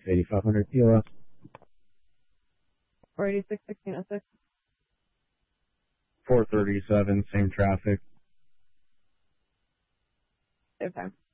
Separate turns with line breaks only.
8500 POS.
486, 1606.
437, same traffic.
Okay.